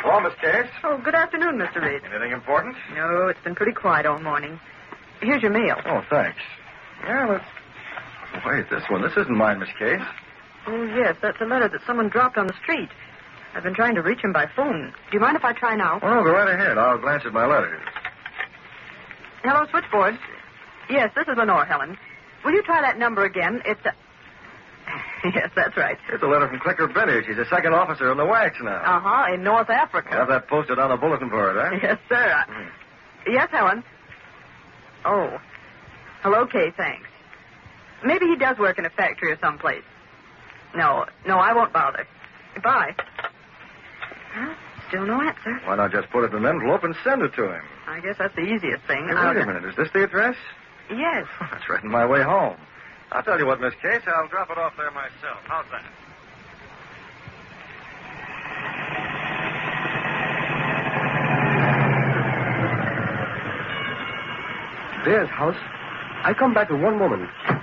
Hello, Miss Case. Oh, good afternoon, Mr. Reed. Anything important? No, it's been pretty quiet all morning. Here's your mail. Oh, thanks. Yeah, let's... Wait, this one. This isn't mine, Miss Case. Oh, yes, that's a letter that someone dropped on the street. I've been trying to reach him by phone. Do you mind if I try now? Oh, go right ahead. I'll glance at my letters. Hello, switchboard. Yes, this is Lenore, Helen. Will you try that number again? It's Yes, that's right. Here's a letter from Clicker Benny. She's a second officer in the wax now. Uh-huh, in North Africa. I'll have that posted on the bulletin board, huh? Yes, sir. Yes, Helen. Oh. Well, okay, thanks. Maybe he does work in a factory or someplace. No, I won't bother. Bye. Huh? Still no answer. Why not just put it in an envelope and send it to him? I guess that's the easiest thing. Hey, wait a minute. Is this the address? Yes. That's right in my way home. I'll tell you what, Miss Case. I'll drop it off there myself. How's that? There's house. I come back in one moment.